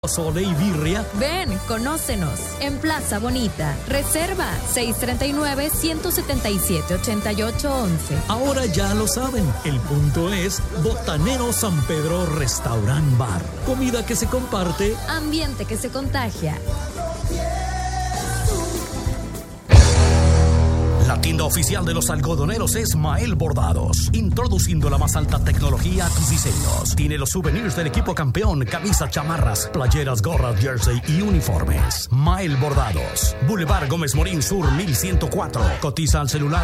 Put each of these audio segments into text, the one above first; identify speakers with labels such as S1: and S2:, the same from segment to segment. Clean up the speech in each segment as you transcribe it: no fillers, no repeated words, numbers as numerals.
S1: Sole y birria.
S2: Ven, conócenos. En Plaza Bonita. Reserva 639-177-8811.
S1: Ahora ya lo saben. El punto es Botanero San Pedro Restaurant Bar. Comida que se comparte.
S2: Ambiente que se contagia.
S1: La tienda oficial de los algodoneros es Mael Bordados, introduciendo la más alta tecnología a tus diseños. Tiene los souvenirs del equipo campeón, camisas, chamarras, playeras, gorras, jersey y uniformes. Mael Bordados, Boulevard Gómez Morín Sur 1104. Cotiza al celular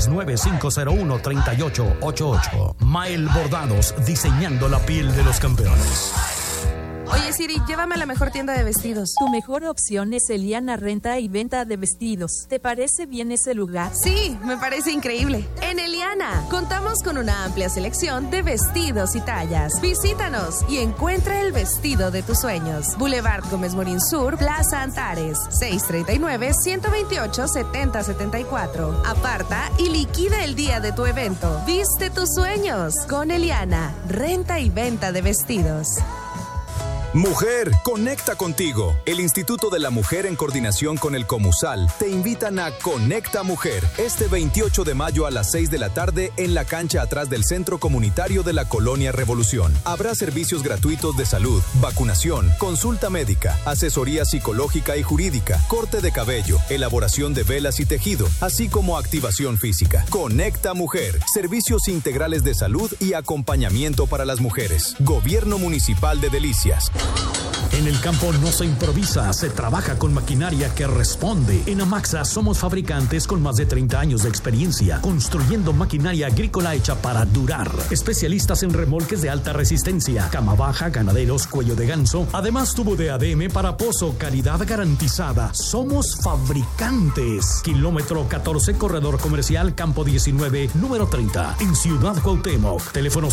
S1: 639-501-3888. Mael Bordados, diseñando la piel de los campeones.
S3: Oye Siri, llévame a la mejor tienda de vestidos.
S4: Tu mejor opción es Eliana Renta y Venta de Vestidos. ¿Te parece bien ese lugar?
S3: Sí, me parece increíble. En Eliana contamos con una amplia selección de vestidos y tallas. Visítanos y encuentra el vestido de tus sueños. Boulevard Gómez Morín Sur, Plaza Antares, 639-128-7074. Aparta y liquida el día de tu evento. Viste tus sueños con Eliana, Renta y Venta de Vestidos.
S5: Mujer, conecta contigo. El Instituto de la Mujer, en coordinación con el Comusal, te invitan a Conecta Mujer este 28 de mayo a las 6 de la tarde en la cancha atrás del Centro Comunitario de la Colonia Revolución. Habrá servicios gratuitos de salud, vacunación, consulta médica, asesoría psicológica y jurídica, corte de cabello, elaboración de velas y tejido, así como activación física. Conecta Mujer, servicios integrales de salud y acompañamiento para las mujeres. Gobierno Municipal de Delicias.
S1: En el campo no se improvisa, se trabaja con maquinaria que responde. En Amaxa somos fabricantes con más de 30 años de experiencia, construyendo maquinaria agrícola hecha para durar. Especialistas en remolques de alta resistencia, cama baja, ganaderos, cuello de ganso. Además, tubo de ADM para pozo, calidad garantizada. Somos fabricantes. Kilómetro 14, corredor comercial, campo 19, número 30, en Ciudad Cuauhtémoc. Teléfono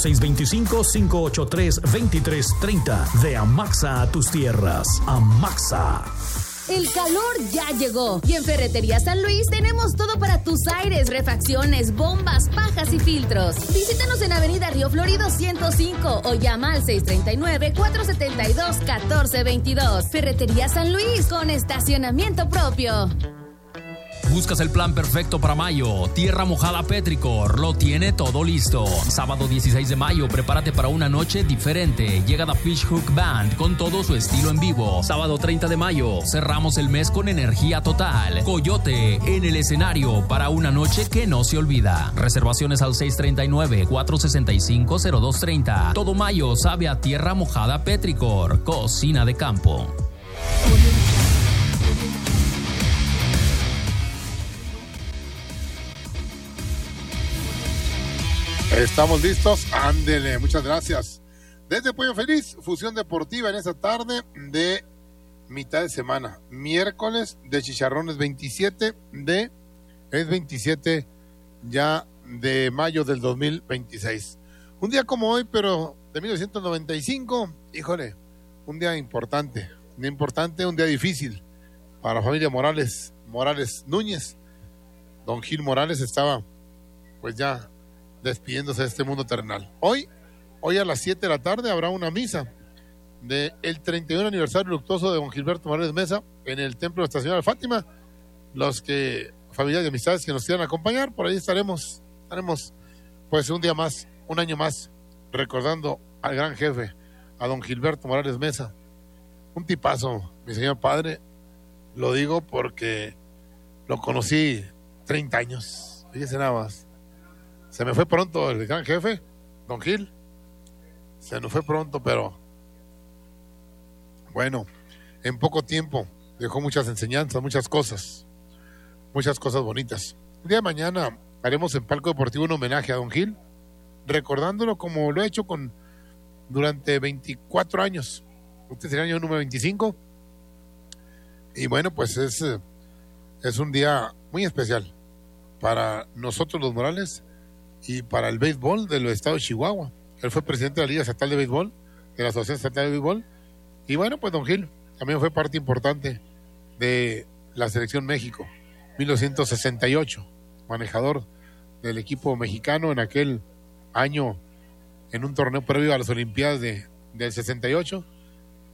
S1: 625-583-2330. De Amaxa a tus tierras. Amaxa.
S2: El calor ya llegó y en Ferretería San Luis tenemos todo para tus aires, refacciones, bombas, pajas y filtros. Visítanos en Avenida Río Florido 105 o llama al 639-472-1422. Ferretería San Luis con estacionamiento propio.
S6: Buscas el plan perfecto para mayo. Tierra Mojada Petricor lo tiene todo listo. Sábado 16 de mayo, prepárate para una noche diferente. Llega The Fish Hook Band con todo su estilo en vivo. Sábado 30 de mayo, cerramos el mes con energía total. Coyote en el escenario para una noche que no se olvida. Reservaciones al 639-465-0230. Todo mayo sabe a Tierra Mojada Petricor, cocina de campo.
S7: Estamos listos, ándele, muchas gracias. Desde Pollo Feliz, fusión deportiva en esta tarde de mitad de semana, miércoles de chicharrones 27 ya de mayo del 2026. Un día como hoy, pero de 1995, híjole, un día importante, un día difícil para la familia Morales Núñez. Don Gil Morales estaba pues ya despidiéndose de este mundo terrenal. Hoy a las 7 de la tarde habrá una misa del 31 aniversario luctuoso de don Gilberto Morales Mesa en el Templo de Nuestra Señora de Fátima. Los que, familiares y amistades que nos quieran acompañar, por ahí estaremos pues un día más, un año más, recordando al gran jefe, a don Gilberto Morales Mesa. Un tipazo, mi señor padre, lo digo porque lo conocí 30 años, fíjese nada más. Se me fue pronto el gran jefe, don Gil. Se nos fue pronto, pero bueno, en poco tiempo dejó muchas enseñanzas, muchas cosas bonitas. El día de mañana haremos en Palco Deportivo un homenaje a don Gil, recordándolo como lo he hecho durante 24 años. Este será el año número 25. Y bueno, pues es un día muy especial para nosotros los Morales y para el béisbol del estado de Chihuahua. Él fue presidente de la Liga Estatal de Béisbol, de la Asociación Estatal de Béisbol. Y bueno, pues don Gil también fue parte importante de la Selección México, 1968, manejador del equipo mexicano en aquel año en un torneo previo a las Olimpiadas del 68.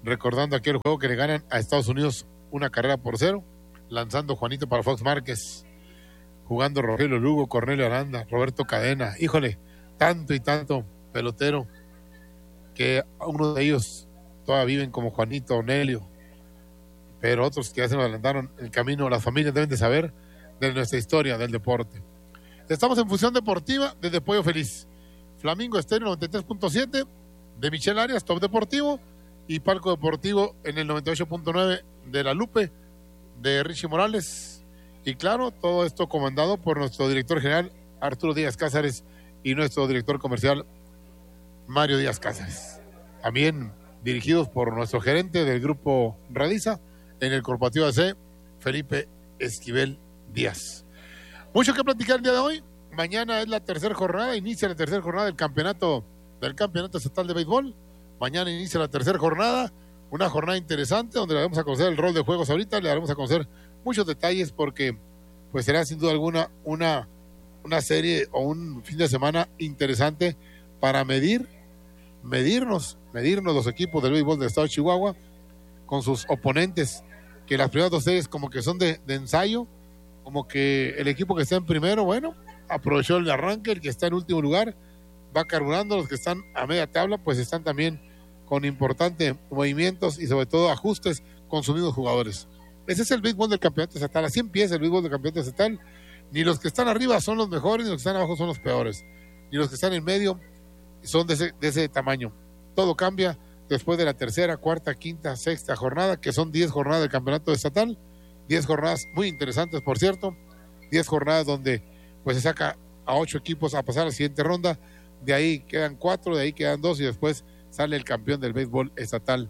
S7: recordando aquel juego que le ganan a Estados Unidos 1-0, lanzando Juanito para Fox Márquez, jugando Rogelio Lugo, Cornelio Aranda, Roberto Cadena. Híjole, tanto y tanto pelotero que uno de ellos todavía viven como Juanito, Onelio, pero otros que ya se nos adelantaron el camino. Las familias deben de saber de nuestra historia del deporte. Estamos en Fusión Deportiva desde Pollo Feliz, Flamingo Estéreo 93.7, de Michelle Arias, Top Deportivo, y Palco Deportivo en el 98.9 de La Lupe, de Richie Morales. Y claro, todo esto comandado por nuestro director general Arturo Díaz Cázares y nuestro director comercial Mario Díaz Cázares. También dirigidos por nuestro gerente del grupo Radiza en el Corporativo AC, Felipe Esquivel Díaz. Mucho que platicar el día de hoy. Mañana es la tercera jornada, inicia la tercera jornada del campeonato estatal de béisbol. Mañana inicia la tercera jornada, una jornada interesante donde le vamos a conocer el rol de juegos ahorita, le vamos a conocer muchos detalles porque pues será sin duda alguna una serie o un fin de semana interesante para medirnos los equipos del béisbol del estado de Chihuahua con sus oponentes, que las primeras dos series como que son de ensayo, como que el equipo que está en primero, bueno, aprovechó el arranque, el que está en último lugar va carburando, los que están a media tabla pues están también con importantes movimientos y sobre todo ajustes con sus mismos jugadores. Ese es el béisbol del campeonato estatal, así empieza el béisbol del campeonato estatal. Ni los que están arriba son los mejores, ni los que están abajo son los peores, ni los que están en medio son de ese tamaño. Todo cambia después de la tercera, cuarta, quinta, sexta jornada, que son 10 jornadas del campeonato estatal, 10 jornadas muy interesantes, por cierto, 10 jornadas donde pues se saca a 8 equipos a pasar a la siguiente ronda, de ahí quedan 4, de ahí quedan 2 y después sale el campeón del béisbol estatal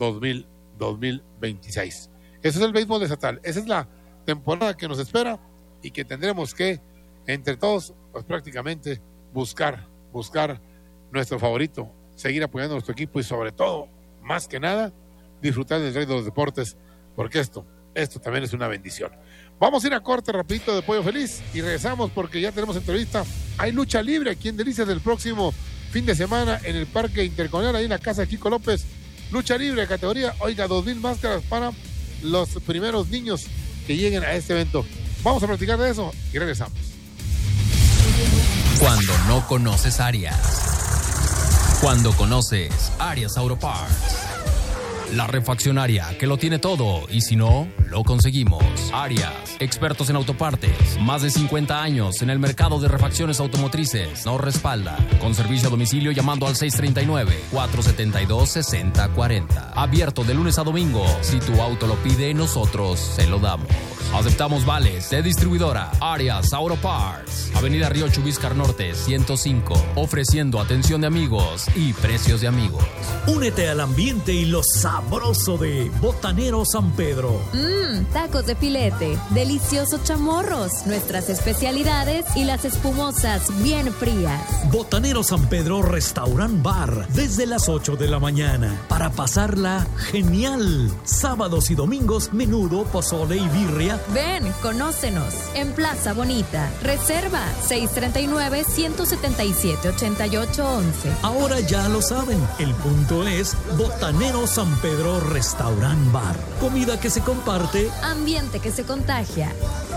S7: 2026. Eso es el béisbol estatal, esa es la temporada que nos espera y que tendremos que, entre todos, pues prácticamente buscar nuestro favorito, seguir apoyando a nuestro equipo y sobre todo, más que nada, disfrutar del rey de los deportes, porque esto también es una bendición. Vamos a ir a corte rapidito de Pollo Feliz y regresamos porque ya tenemos entrevista. Hay lucha libre aquí en Delicias del próximo fin de semana en el Parque Intercolonial, ahí en la casa de Kiko López. Lucha libre, categoría, 2,000 máscaras para los primeros niños que lleguen a este evento. Vamos a platicar de eso y regresamos.
S6: Cuando no conoces Arias. Cuando conoces Arias Auto Parts. La refaccionaria que lo tiene todo y si no, lo conseguimos. Arias, expertos en autopartes, más de 50 años en el mercado de refacciones automotrices. Nos respalda con servicio a domicilio llamando al 639-472-6040. Abierto de lunes a domingo. Si tu auto lo pide, nosotros se lo damos. Aceptamos vales de distribuidora Arias Auto Parts. Avenida Río Chubíscar Norte 105. Ofreciendo atención de amigos y precios de amigos.
S1: Únete al ambiente y lo sabroso de Botanero San Pedro.
S2: Tacos de filete, deliciosos chamorros, nuestras especialidades y las espumosas bien frías.
S1: Botanero San Pedro Restaurant Bar, desde las 8 de la mañana, para pasarla genial. Sábados y domingos, menudo, pozole y birria.
S2: Ven, conócenos en Plaza Bonita. Reserva 639-177-8811.
S1: Ahora ya lo saben, el punto es Botanero San Pedro Restaurant Bar. Comida que se comparte,
S2: ambiente que se contagia.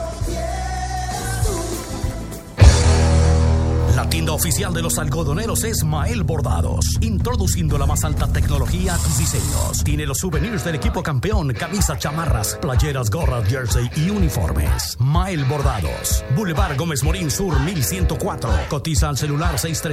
S1: La tienda oficial de los algodoneros es Mael Bordados, introduciendo la más alta tecnología a tus diseños. Tiene los souvenirs del equipo campeón, camisas, chamarras, playeras, gorras, jersey y uniformes. Mael Bordados, Boulevard Gómez Morín Sur 1104. Cotiza al celular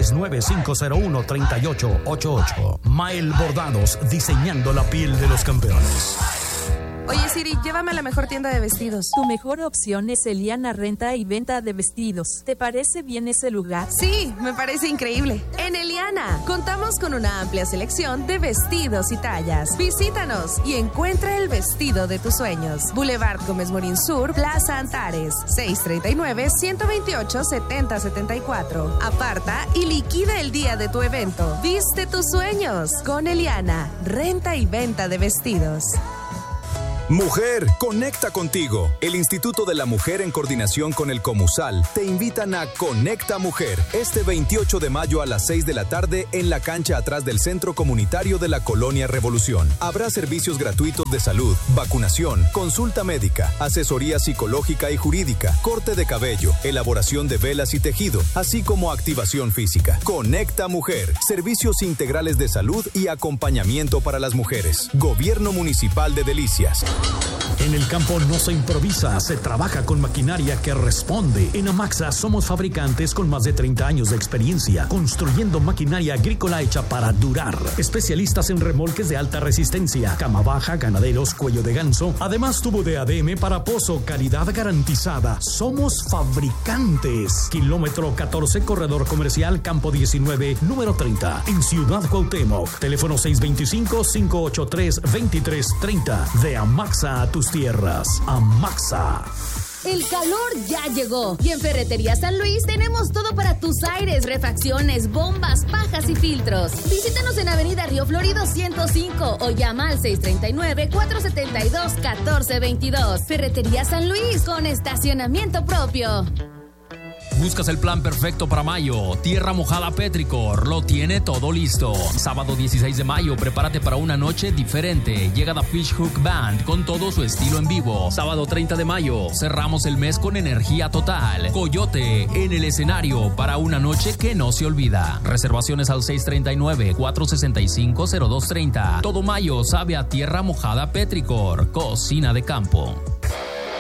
S1: 639-501-3888. Mael Bordados, diseñando la piel de los campeones.
S3: Oye Siri, llévame a la mejor tienda de vestidos.
S4: Tu mejor opción es Eliana Renta y Venta de Vestidos. ¿Te parece bien ese lugar?
S3: Sí, me parece increíble. En Eliana contamos con una amplia selección de vestidos y tallas. Visítanos y encuentra el vestido de tus sueños. Boulevard Gómez Morín Sur, Plaza Antares, 639-128-7074. Aparta y liquida el día de tu evento. Viste tus sueños con Eliana, Renta y Venta de Vestidos.
S5: Mujer, conecta contigo. El Instituto de la Mujer en coordinación con el Comusal te invitan a Conecta Mujer este 28 de mayo a las 6 de la tarde en la cancha atrás del Centro Comunitario de la Colonia Revolución. Habrá servicios gratuitos de salud, vacunación, consulta médica, asesoría psicológica y jurídica, corte de cabello, elaboración de velas y tejido, así como activación física. Conecta Mujer, servicios integrales de salud y acompañamiento para las mujeres. Gobierno Municipal de Delicias.
S1: En el campo no se improvisa, se trabaja con maquinaria que responde. En Amaxa somos fabricantes con más de 30 años de experiencia, construyendo maquinaria agrícola hecha para durar. Especialistas en remolques de alta resistencia, cama baja, ganaderos, cuello de ganso, además tubo de ADM para pozo, calidad garantizada. Somos fabricantes. Kilómetro 14, corredor comercial, campo 19, número 30, en Ciudad Cuauhtémoc. Teléfono 625-583-2330. De Amaxa a tus tierras. Amaxa.
S2: El calor ya llegó y en Ferretería San Luis tenemos todo para tus aires, refacciones, bombas, pajas y filtros. Visítanos en Avenida Río Florido 105 o llama al 639-472-1422. Ferretería San Luis con estacionamiento propio.
S6: Buscas el plan perfecto para mayo. Tierra Mojada Petricor lo tiene todo listo. Sábado 16 de mayo, prepárate para una noche diferente. Llega The Fish Hook Band con todo su estilo en vivo. Sábado 30 de mayo, cerramos el mes con energía total. Coyote en el escenario para una noche que no se olvida. Reservaciones al 639-465-0230. Todo mayo sabe a Tierra Mojada Petricor, cocina de campo.